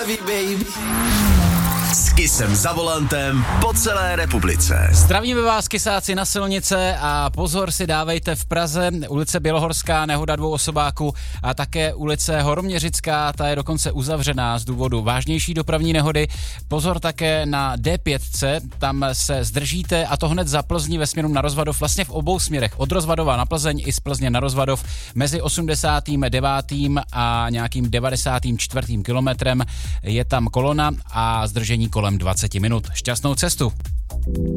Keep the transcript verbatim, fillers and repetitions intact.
heavy, baby. S Kissem za volantem po celé republice. Zdravíme vás, kysáci, na silnice a pozor si dávejte v Praze. Ulice Bělohorská, nehoda dvou osobáků a také ulice Horoměřická, ta je dokonce uzavřená z důvodu vážnější dopravní nehody. Pozor také na D pět, tam se zdržíte a to hned za Plzní ve směru na Rozvadov, vlastně v obou směrech, od Rozvadova na Plzeň i z Plzně na Rozvadov, mezi osmdesátým devátým a nějakým devadesátým čtvrtým kilometrem je tam kolona a zdržení kolem dvacet minut. Šťastnou cestu.